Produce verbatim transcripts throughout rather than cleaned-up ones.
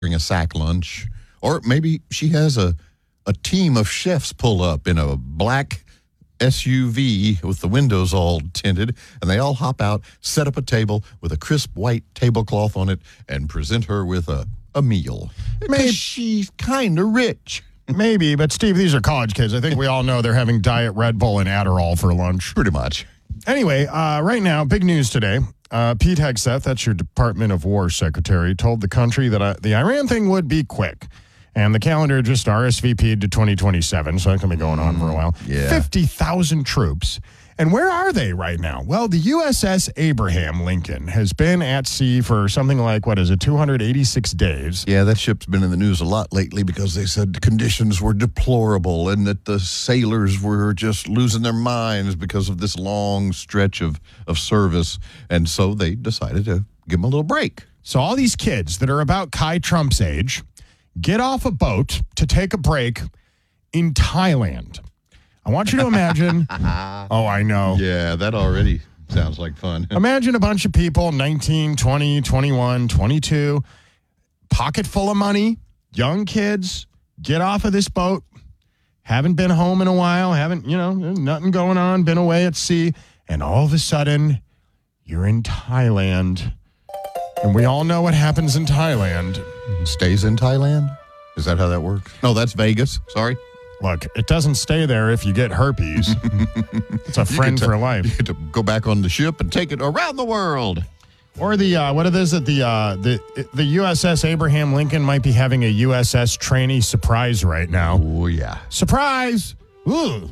a sack lunch. Or maybe she has a, a team of chefs pull up in a black S U V with the windows all tinted, and they all hop out, set up a table with a crisp white tablecloth on it, and present her with a, a meal. Because she's kind of rich. Maybe, but Steve, these are college kids. I think we all know they're having Diet Red Bull and Adderall for lunch. Pretty much. Anyway, uh, right now, big news today. Uh, Pete Hegseth, that's your Department of War secretary, told the country that uh, the Iran thing would be quick. And the calendar just R S V P'd to twenty twenty-seven, so that can be going on for a while. Yeah. fifty thousand troops. And where are they right now? Well, the U S S Abraham Lincoln has been at sea for something like, what is it, two hundred eighty-six days. Yeah, that ship's been in the news a lot lately because they said conditions were deplorable and that the sailors were just losing their minds because of this long stretch of, of service. And so they decided to give them a little break. So all these kids that are about Kai Trump's age get off a boat to take a break in Thailand. I want you to imagine. Oh, I know. Yeah, that already sounds like fun. Imagine a bunch of people, nineteen, twenty, twenty-one, twenty-two, pocket full of money, young kids, get off of this boat, haven't been home in a while, haven't, you know, nothing going on, been away at sea, and all of a sudden, you're in Thailand. And we all know what happens in Thailand. Stays in Thailand? Is that how that works? No, that's Vegas. Sorry. Look, it doesn't stay there if you get herpes. It's a friend to, for life. You get to go back on the ship and take it around the world. Or the, uh, what it is that the, uh, the, the U S S Abraham Lincoln might be having a U S S trainee surprise right now. Oh, yeah. Surprise! Ooh.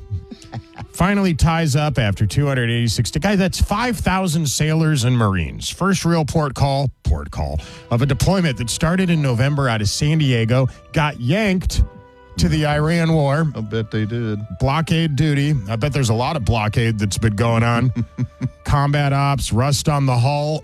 Finally ties up after two hundred eighty-six. Guy, that's five thousand sailors and Marines. First real port call, port call, of a deployment that started in November out of San Diego, got yanked to the Iran war. I bet they did. Blockade duty. I bet there's a lot of blockade that's been going on. Combat ops, rust on the hull.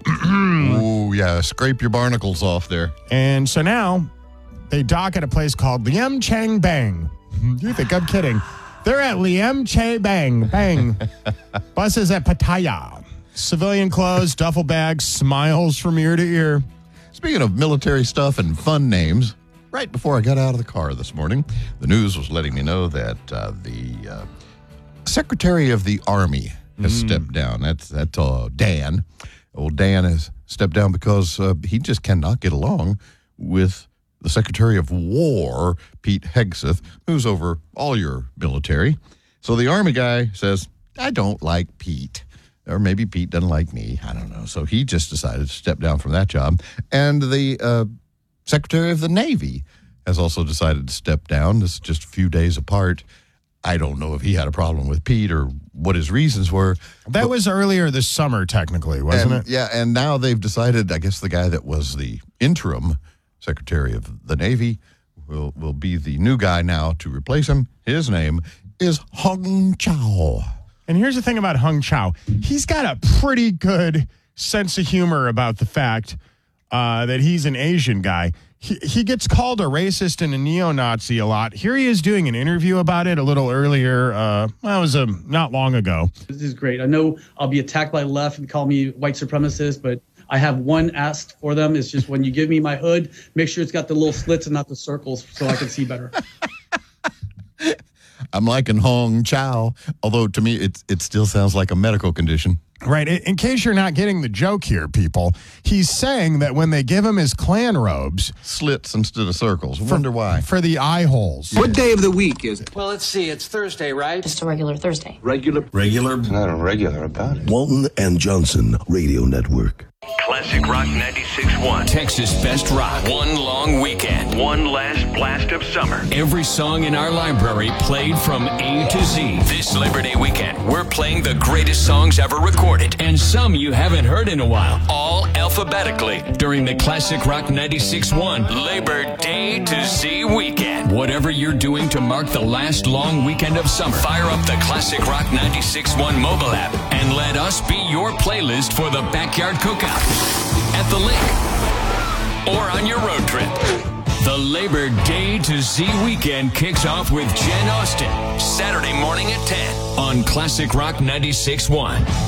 Oh, yeah. Scrape your barnacles off there. And so now they dock at a place called Liam Chang Bang. You think I'm kidding. They're at Liam Che Bang. Bang. Buses at Pattaya. Civilian clothes, duffel bags, smiles from ear to ear. Speaking of military stuff and fun names, right before I got out of the car this morning, the news was letting me know that uh, the uh, Secretary of the Army has mm. stepped down. That's that's uh, Dan. Old Dan has stepped down because uh, he just cannot get along with the Secretary of War, Pete Hegseth, who's over all your military. So the Army guy says, I don't like Pete. Or maybe Pete doesn't like me. I don't know. So he just decided to step down from that job. And the uh, Secretary of the Navy has also decided to step down. This is just a few days apart. I don't know if he had a problem with Pete or what his reasons were. That but, was earlier this summer, technically, wasn't and, it? Yeah, and now they've decided, I guess the guy that was the interim Secretary of the Navy will, will be the new guy now to replace him. His name is Hung Chau. And here's the thing about Hung Chau. He's got a pretty good sense of humor about the fact uh, that he's an Asian guy. He, he gets called a racist and a neo-Nazi a lot. Here he is doing an interview about it a little earlier. Uh, well, it was um, not long ago. This is great. I know I'll be attacked by left and call me white supremacist, but I have one ask for them. It's just when you give me my hood, make sure it's got the little slits and not the circles so I can see better. I'm liking Hung Chau, although to me it, it still sounds like a medical condition. Right. In case you're not getting the joke here, people, he's saying that when they give him his Klan robes... Slits instead of circles. For, Wonder why. For the eye holes. What day of the week is it? Well, let's see. It's Thursday, right? Just a regular Thursday. Regular? Regular? There's nothing regular about it. Walton and Johnson Radio Network. Classic Rock ninety-six point one. Texas Best Rock. One long weekend. One last blast of summer. Every song in our library played from A to Z. This Labor Day weekend, we're playing the greatest songs ever recorded. And some you haven't heard in a while. All alphabetically. During the Classic Rock ninety-six point one. Labor Day to Z weekend. Whatever you're doing to mark the last long weekend of summer, fire up the Classic Rock ninety-six point one mobile app and let us be your playlist for the backyard cookout, at the lake, or on your road trip. The Labor Day to Z weekend kicks off with Jen Austen. Saturday morning at ten. On Classic Rock ninety-six point one.